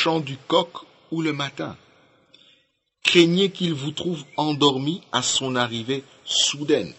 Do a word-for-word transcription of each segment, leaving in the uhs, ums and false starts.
chant du coq ou le matin. Craignez qu'il vous trouve endormi à son arrivée soudaine.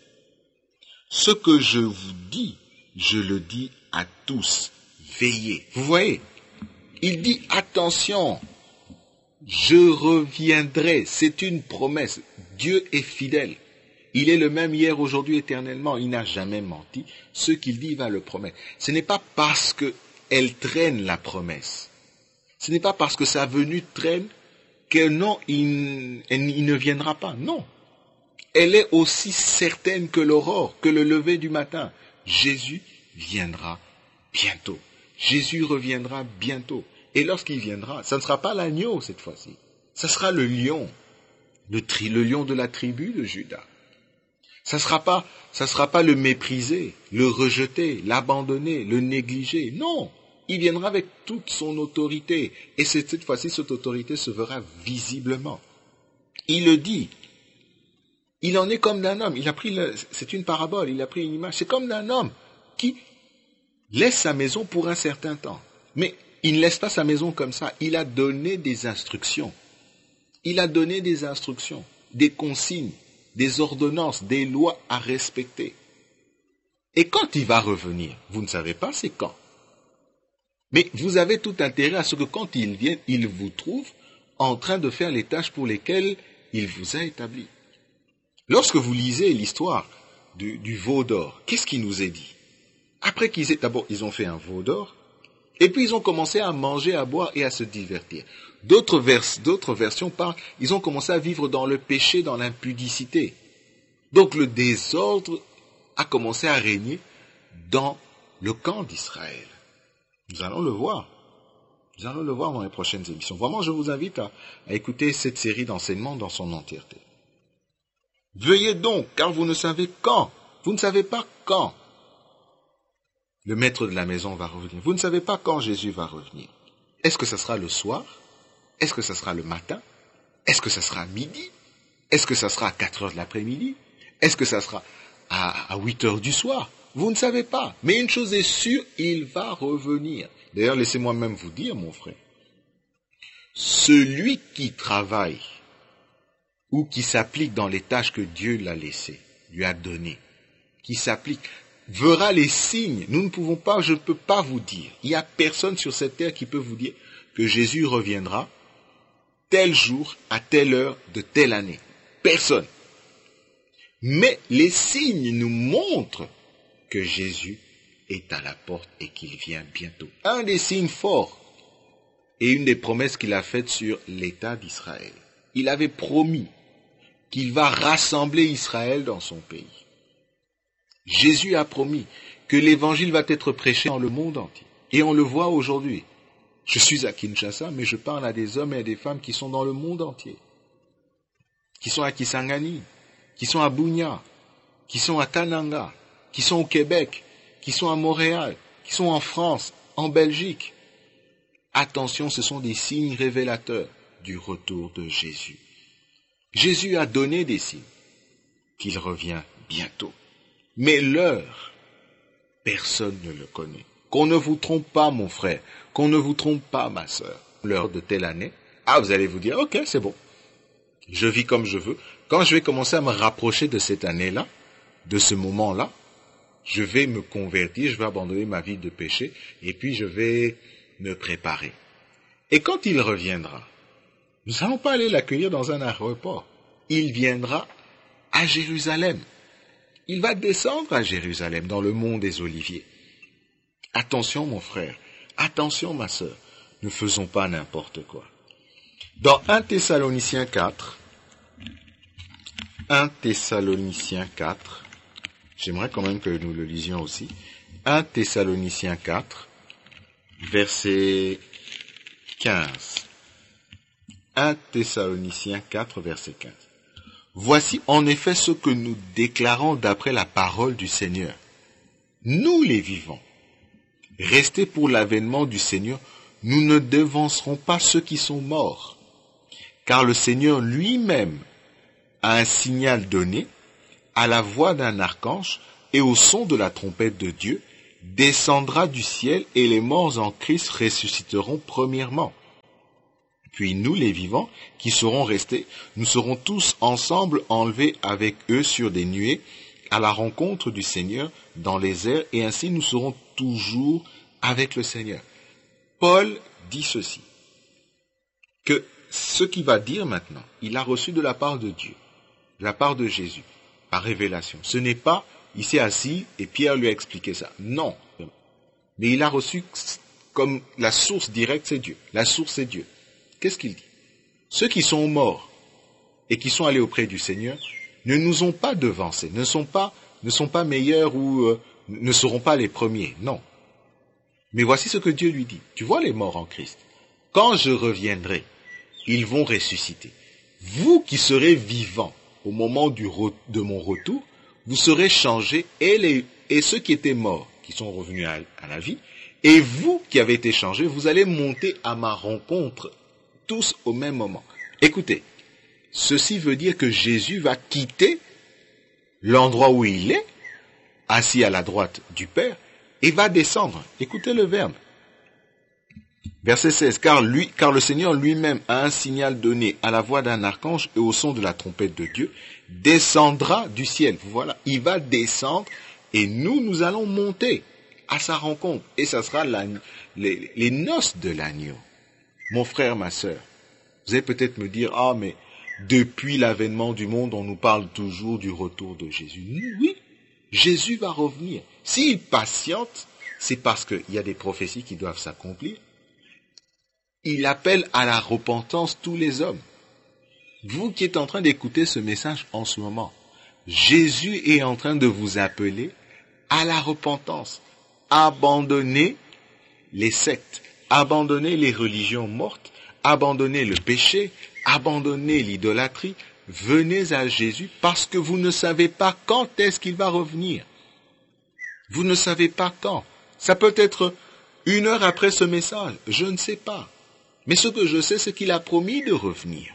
Ce que je vous dis, je le dis à tous. Veillez. Vous voyez, il dit attention, je reviendrai. C'est une promesse. Dieu est fidèle. Il est le même hier, aujourd'hui, éternellement. Il n'a jamais menti. Ce qu'il dit, il va le promettre. Ce n'est pas parce qu'elle traîne la promesse. Ce n'est pas parce que sa venue traîne que non, il, il ne viendra pas. Non. Elle est aussi certaine que l'aurore, que le lever du matin. Jésus viendra bientôt. Jésus reviendra bientôt. Et lorsqu'il viendra, ça ne sera pas l'agneau cette fois-ci. Ça sera le lion. Le, tri, le lion de la tribu de Juda. Ça sera pas, ça sera pas le mépriser, le rejeter, l'abandonner, le négliger. Non. Il viendra avec toute son autorité. Et cette fois-ci, cette autorité se verra visiblement. Il le dit. Il en est comme d'un homme. Il a pris le, c'est une parabole, il a pris une image. C'est comme d'un homme qui laisse sa maison pour un certain temps. Mais il ne laisse pas sa maison comme ça. Il a donné des instructions. Il a donné des instructions, des consignes, des ordonnances, des lois à respecter. Et quand il va revenir, vous ne savez pas c'est quand. Mais vous avez tout intérêt à ce que quand il vient, il vous trouve en train de faire les tâches pour lesquelles il vous a établi. Lorsque vous lisez l'histoire du, du veau d'or, qu'est-ce qui nous est dit? Après qu'ils aient, d'abord, ils ont fait un veau d'or, et puis ils ont commencé à manger, à boire et à se divertir. D'autres, vers, d'autres versions parlent, ils ont commencé à vivre dans le péché, dans l'impudicité. Donc le désordre a commencé à régner dans le camp d'Israël. Nous allons le voir. Nous allons le voir dans les prochaines émissions. Vraiment, je vous invite à, à écouter cette série d'enseignements dans son entièreté. Veuillez donc, car vous ne savez quand. Vous ne savez pas quand le maître de la maison va revenir. Vous ne savez pas quand Jésus va revenir. Est-ce que ça sera le soir? Est-ce que ça sera le matin? Est-ce que ça sera à midi? Est-ce que ça sera à quatre heures de l'après-midi? Est-ce que ça sera à, à huit heures du soir? Vous ne savez pas. Mais une chose est sûre, il va revenir. D'ailleurs, laissez-moi même vous dire, mon frère, celui qui travaille ou qui s'applique dans les tâches que Dieu l'a laissées, lui a données, qui s'applique, verra les signes. Nous ne pouvons pas, je ne peux pas vous dire. Il n'y a personne sur cette terre qui peut vous dire que Jésus reviendra tel jour, à telle heure, de telle année. Personne. Mais les signes nous montrent que Jésus est à la porte et qu'il vient bientôt. Un des signes forts et une des promesses qu'il a faites sur l'État d'Israël. Il avait promis qu'il va rassembler Israël dans son pays. Jésus a promis que l'évangile va être prêché dans le monde entier. Et on le voit aujourd'hui. Je suis à Kinshasa, mais je parle à des hommes et à des femmes qui sont dans le monde entier. Qui sont à Kisangani, qui sont à Bunia, qui sont à Kananga, qui sont au Québec, qui sont à Montréal, qui sont en France, en Belgique. Attention, ce sont des signes révélateurs du retour de Jésus. Jésus a donné des signes qu'il revient bientôt. Mais l'heure, personne ne le connaît. Qu'on ne vous trompe pas, mon frère, qu'on ne vous trompe pas, ma sœur. L'heure de telle année, ah, vous allez vous dire, ok, c'est bon. Je vis comme je veux. Quand je vais commencer à me rapprocher de cette année-là, de ce moment-là, je vais me convertir, je vais abandonner ma vie de péché, et puis je vais me préparer. Et quand il reviendra, nous n'allons pas aller l'accueillir dans un aéroport. Il viendra à Jérusalem. Il va descendre à Jérusalem, dans le mont des Oliviers. Attention, mon frère, attention, ma sœur, ne faisons pas n'importe quoi. Dans un Thessaloniciens quatre, un Thessaloniciens quatre, j'aimerais quand même que nous le lisions aussi, un Thessaloniciens quatre, verset quinze. un Thessaloniciens quatre, verset quinze. Voici en effet ce que nous déclarons d'après la parole du Seigneur. Nous les vivants, restés pour l'avènement du Seigneur, nous ne devancerons pas ceux qui sont morts, car le Seigneur lui-même a un signal donné, à la voix d'un archange et au son de la trompette de Dieu, descendra du ciel et les morts en Christ ressusciteront premièrement. Puis nous, les vivants, qui serons restés, nous serons tous ensemble enlevés avec eux sur des nuées à la rencontre du Seigneur dans les airs, et ainsi nous serons toujours avec le Seigneur. Paul dit ceci, que ce qu'il va dire maintenant, il a reçu de la part de Dieu, de la part de Jésus, par révélation. Ce n'est pas, il s'est assis et Pierre lui a expliqué ça. Non. Mais il a reçu comme la source directe, c'est Dieu. La source, c'est Dieu. Qu'est-ce qu'il dit? Ceux qui sont morts et qui sont allés auprès du Seigneur ne nous ont pas devancés, ne sont pas, ne sont pas meilleurs ou euh, ne seront pas les premiers. Non. Mais voici ce que Dieu lui dit. Tu vois les morts en Christ. Quand je reviendrai, ils vont ressusciter. Vous qui serez vivants au moment du re- de mon retour, vous serez changés et, les, et ceux qui étaient morts, qui sont revenus à, à la vie, et vous qui avez été changés, vous allez monter à ma rencontre tous au même moment. Écoutez, ceci veut dire que Jésus va quitter l'endroit où il est, assis à la droite du Père, et va descendre. Écoutez le verbe. Verset seize. Car lui, car le Seigneur lui-même a un signal donné à la voix d'un archange et au son de la trompette de Dieu, descendra du ciel. Voilà. Il va descendre et nous, nous allons monter à sa rencontre. Et ça sera la, les, les noces de l'agneau. Mon frère, ma sœur, vous allez peut-être me dire, ah, mais depuis l'avènement du monde, on nous parle toujours du retour de Jésus. Oui, Jésus va revenir. S'il patiente, c'est parce qu'il y a des prophéties qui doivent s'accomplir. Il appelle à la repentance tous les hommes. Vous qui êtes en train d'écouter ce message en ce moment, Jésus est en train de vous appeler à la repentance. Abandonnez les sectes, abandonnez les religions mortes, abandonnez le péché, abandonnez l'idolâtrie. Venez à Jésus parce que vous ne savez pas quand est-ce qu'il va revenir. Vous ne savez pas quand. Ça peut être une heure après ce message, je ne sais pas. Mais ce que je sais, c'est qu'il a promis de revenir.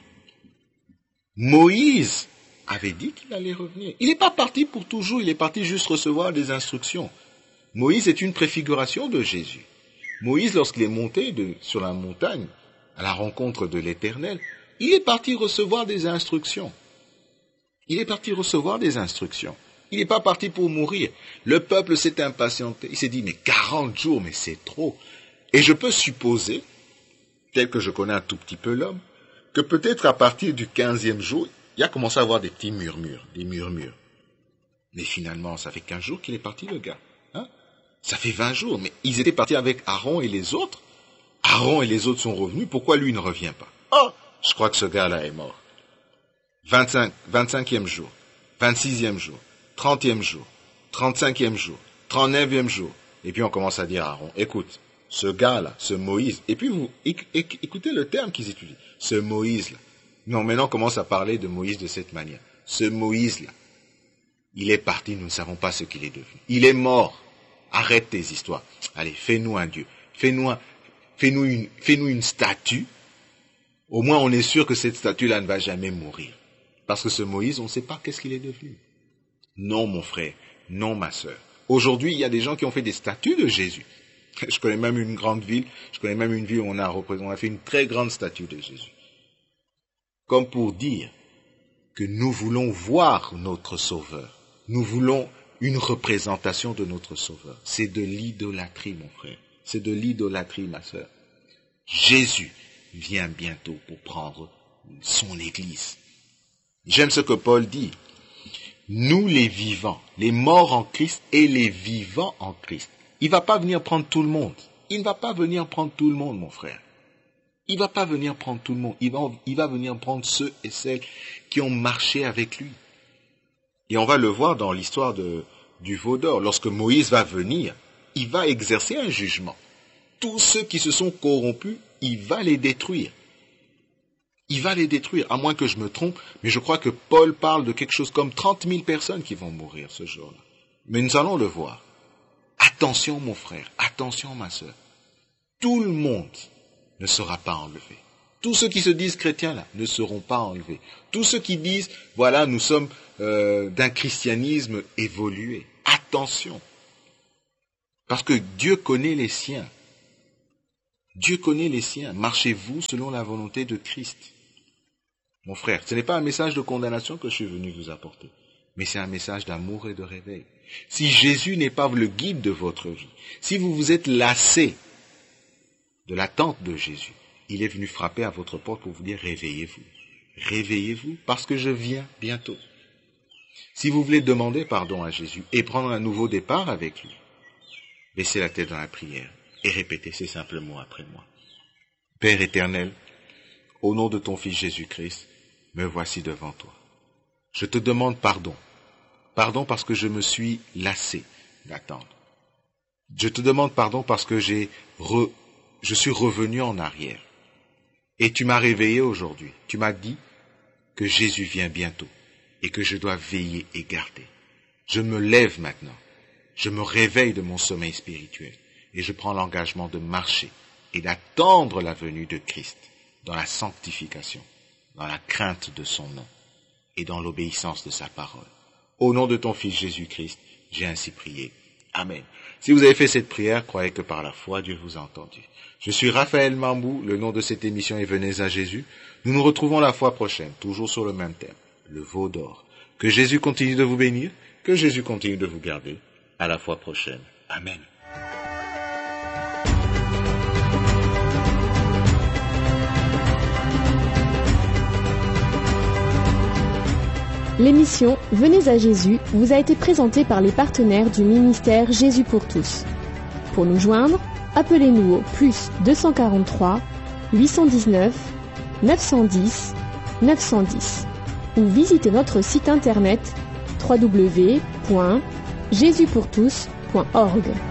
Moïse avait dit qu'il allait revenir. Il n'est pas parti pour toujours, il est parti juste recevoir des instructions. Moïse est une préfiguration de Jésus. Moïse, lorsqu'il est monté de, sur la montagne, à la rencontre de l'Éternel, il est parti recevoir des instructions. Il est parti recevoir des instructions. Il n'est pas parti pour mourir. Le peuple s'est impatienté. Il s'est dit, mais quarante jours, mais c'est trop. Et je peux supposer, tel que je connais un tout petit peu l'homme, que peut-être à partir du quinzième jour, il a commencé à avoir des petits murmures, des murmures. Mais finalement, ça fait quinze jours qu'il est parti, le gars. Hein? Ça fait vingt jours, mais ils étaient partis avec Aaron et les autres. Aaron et les autres sont revenus, pourquoi lui ne revient pas? Oh, je crois que ce gars-là est mort. vingt-cinq, vingt-cinquième jour, vingt-sixième jour, trentième jour, trente-cinquième jour, trente-neuvième jour. Et puis on commence à dire à Aaron, écoute, ce gars-là, ce Moïse, et puis vous écoutez le terme qu'ils étudient, ce Moïse-là. Non, maintenant on commence à parler de Moïse de cette manière. Ce Moïse-là, il est parti, nous ne savons pas ce qu'il est devenu. Il est mort. Arrête tes histoires. Allez, fais-nous un Dieu. Fais-nous un, fais-nous une, fais-nous une statue. Au moins on est sûr que cette statue-là ne va jamais mourir. Parce que ce Moïse, on ne sait pas qu'est-ce qu'il est devenu. Non, mon frère. Non, ma sœur. Aujourd'hui, il y a des gens qui ont fait des statues de Jésus. Je connais même une grande ville, je connais même une ville où on a représenté, on a fait une très grande statue de Jésus. Comme pour dire que nous voulons voir notre Sauveur. Nous voulons une représentation de notre Sauveur. C'est de l'idolâtrie, mon frère. C'est de l'idolâtrie, ma sœur. Jésus vient bientôt pour prendre son Église. J'aime ce que Paul dit. Nous les vivants, les morts en Christ et les vivants en Christ. Il ne va pas venir prendre tout le monde. Il ne va pas venir prendre tout le monde, mon frère. Il ne va pas venir prendre tout le monde. Il va, il va venir prendre ceux et celles qui ont marché avec lui. Et on va le voir dans l'histoire de, du veau d'or. Lorsque Moïse va venir, il va exercer un jugement. Tous ceux qui se sont corrompus, il va les détruire. Il va les détruire, à moins que je me trompe, mais je crois que Paul parle de quelque chose comme trente mille personnes qui vont mourir ce jour-là. Mais nous allons le voir. Attention mon frère, attention ma sœur. Tout le monde ne sera pas enlevé. Tous ceux qui se disent chrétiens là ne seront pas enlevés. Tous ceux qui disent, voilà, nous sommes euh, d'un christianisme évolué. Attention. Parce que Dieu connaît les siens. Dieu connaît les siens. Marchez-vous selon la volonté de Christ. Mon frère, ce n'est pas un message de condamnation que je suis venu vous apporter, mais c'est un message d'amour et de réveil. Si Jésus n'est pas le guide de votre vie, si vous vous êtes lassé de l'attente de Jésus, il est venu frapper à votre porte pour vous dire réveillez-vous. Réveillez-vous parce que je viens bientôt. Si vous voulez demander pardon à Jésus et prendre un nouveau départ avec lui, baissez la tête dans la prière et répétez ces simples mots après moi. Père éternel, au nom de ton Fils Jésus-Christ, me voici devant toi. Je te demande pardon. Pardon parce que je me suis lassé d'attendre. Je te demande pardon parce que j'ai re, je suis revenu en arrière. Et tu m'as réveillé aujourd'hui. Tu m'as dit que Jésus vient bientôt et que je dois veiller et garder. Je me lève maintenant. Je me réveille de mon sommeil spirituel et je prends l'engagement de marcher et d'attendre la venue de Christ dans la sanctification, dans la crainte de son nom et dans l'obéissance de sa parole. Au nom de ton Fils Jésus-Christ, j'ai ainsi prié. Amen. Si vous avez fait cette prière, croyez que par la foi, Dieu vous a entendu. Je suis Raphaël Mambou, le nom de cette émission est Venez à Jésus. Nous nous retrouvons la fois prochaine, toujours sur le même thème, le veau d'or. Que Jésus continue de vous bénir, que Jésus continue de vous garder. À la fois prochaine. Amen. L'émission Venez à Jésus vous a été présentée par les partenaires du ministère Jésus pour tous. Pour nous joindre, appelez-nous au plus deux cent quarante-trois, huit cent dix-neuf, neuf cent dix, neuf cent dix ou visitez notre site internet w w w point jésus pour tous point org.